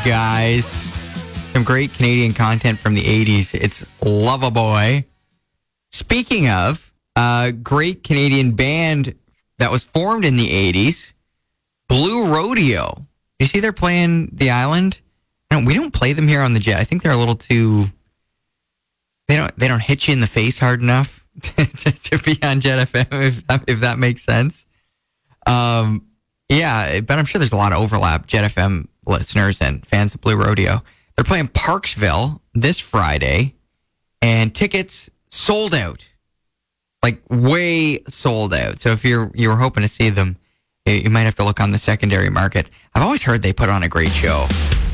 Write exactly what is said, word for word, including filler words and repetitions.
guys. Some great Canadian content from the eighties. It's Lovaboy. Speaking of a great Canadian band that was formed in the eighties, Blue Rodeo. You see they're playing the island? No, we don't play them here on the Jet. I think they're a little too... They don't They don't hit you in the face hard enough to, to, to be on Jet F M, if that, if that makes sense. Um, yeah, but I'm sure there's a lot of overlap, Jet F M listeners and fans of Blue Rodeo. They're playing Parksville this Friday, and tickets sold out. Like, way sold out. So if you're you were hoping to see them, you might have to look on the secondary market. I've always heard they put on a great show.